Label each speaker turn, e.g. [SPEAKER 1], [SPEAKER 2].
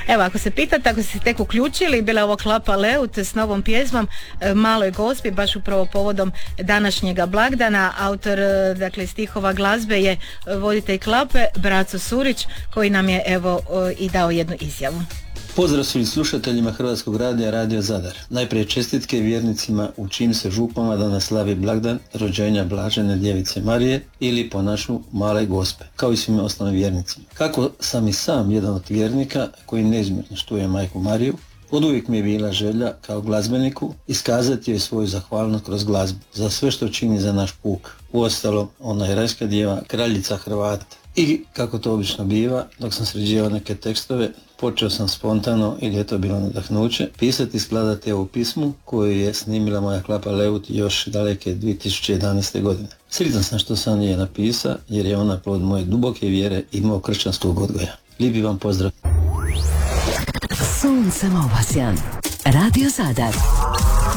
[SPEAKER 1] Evo, ako se pitate, ako ste tek uključili, bila je ovo Klapa Leut s novom pjesmom Maloj Gospi, baš upravo povodom današnjega blagdana. Autor, dakle, stihova glazbe je voditelj Klape, Braco Surić, koji nam je, evo, i dao jednu izjavu.
[SPEAKER 2] Pozdrav svim slušateljima Hrvatskog radija, Radio Zadar. Najprije čestitke vjernicima u čim se župama danas slavi blagdan rođenja Blažene Djevice Marije ili po našu Male Gospe, kao i svim ostalim vjernicima. Kako sam i sam jedan od vjernika koji neizmjerno štuje Majku Mariju, oduvijek mi je bila želja kao glazbeniku iskazati joj svoju zahvalnost kroz glazbu za sve što čini za naš puk. Uostalom, ona je rajska djeva, kraljica Hrvata. I kako to obično biva, dok sam sređivao neke tekstove, počeo sam spontano, ili je to bilo nadahnuće, pisati i skladati ovu pismu koju je snimila moja Klapa Leut još daleke 2011. godine. Sretan sam što sam je napisao, jer je ona plod moje duboke vjere i mog kršćanskog odgoja. Lijepi vam pozdrav.
[SPEAKER 3] Suncem obasjan. Radio Zadar.